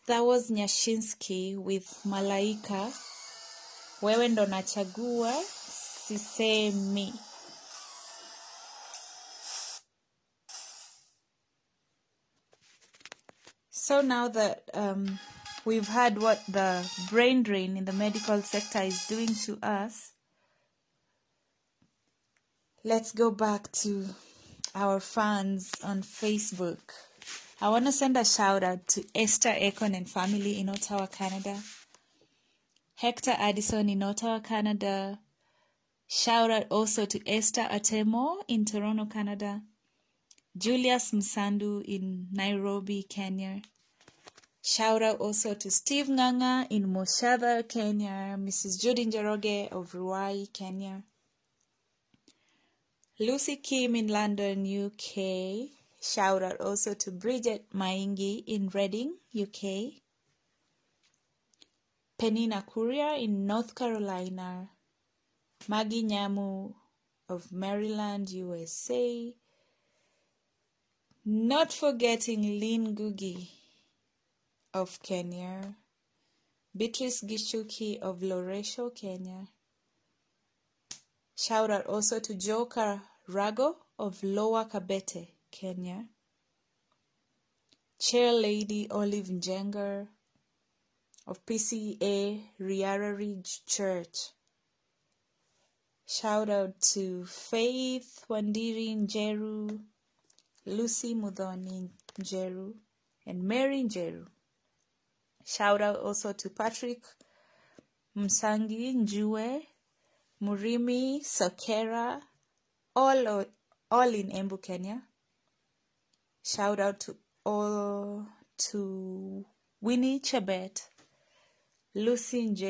That was Nyashinsky with Malaika. Wewe ndo nachagua, sisemi. So now that we've heard what the brain drain in the medical sector is doing to us, let's go back to our fans on Facebook. I want to send a shout out to Esther Ekon and family in Ottawa, Canada. Hector Addison in Ottawa, Canada. Shout out also to Esther Atemo in Toronto, Canada. Julius Msandu in Nairobi, Kenya. Shout out also to Steve Nganga in Moshadha, Kenya. Mrs. Judy Njoroge of Ruai, Kenya. Lucy Kim in London, UK. Shout out also to Bridget Maingi in Reading, UK. Penina Courier in North Carolina. Maggie Nyamu of Maryland, USA. Not forgetting Lynn Gugi of Kenya. Beatrice Gishuki of Loresho, Kenya. Shout out also to Joe Rago of Lower Kabete, Kenya. Chair Lady Olive Njengar of PCA Riara Ridge Church. Shout out to Faith Wandiri Njeru, Lucy Mudhoni Njeru, and Mary Njeru. Shout out also to Patrick Msangi Njue, Murimi Sokera, all in Embu, Kenya. Shout out to Winnie Chebet, Lucy Njeru.